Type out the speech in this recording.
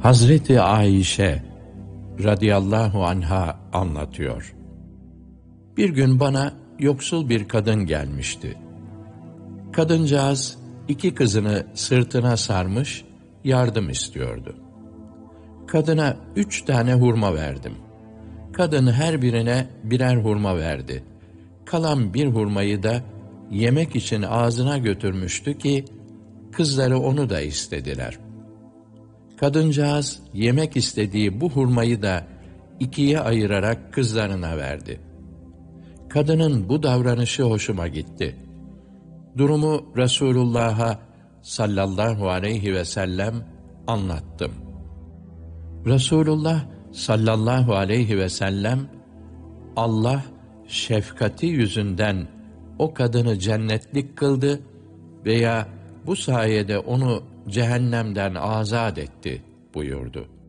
Hazreti Ayşe radıyallahu anha anlatıyor. Bir gün bana yoksul bir kadın gelmişti. Kadıncağız 2 kızını sırtına sarmış, yardım istiyordu. Kadına 3 tane hurma verdim. Kadın her birine birer hurma verdi. Kalan bir hurmayı da yemek için ağzına götürmüştü ki, kızları onu da istediler. Kadıncağız yemek istediği bu hurmayı da 2'ye ayırarak kızlarına verdi. Kadının bu davranışı hoşuma gitti. Durumu Resulullah'a sallallahu aleyhi ve sellem anlattım. Resulullah sallallahu aleyhi ve sellem, Allah şefkati yüzünden o kadını cennetlik kıldı veya bu sayede onu cehennemden azat etti buyurdu.